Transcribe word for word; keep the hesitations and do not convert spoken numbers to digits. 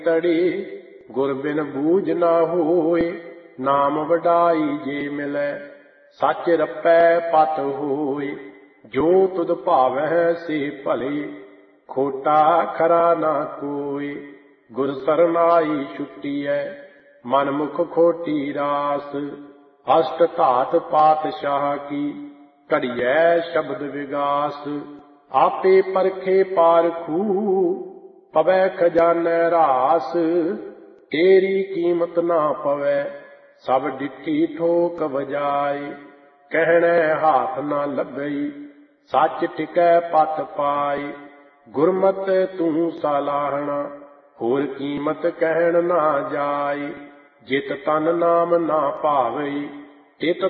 तड़ी गुर बिन बूझ ना होए। नाम वडाई जे मिलै सच रपै पत होए। जो तुद भावै से भले खोटा खरा ना कोय। गुर सरनाई छुट्टीऐ मन मुख खोटी रास। अष्ट धात पातशाह की घड़ियै शब्द विगास। आपे परखे पारखू पवै खजानै रास। तेरी कीमत ना पवै सब डिठी ठोक बजाए। कहणे हाथ ना लगई सच टिकै पत पाए। गुरमत तू सालाहना होर कीमत कहण ना जाए। जित तन नाम ना भावई तित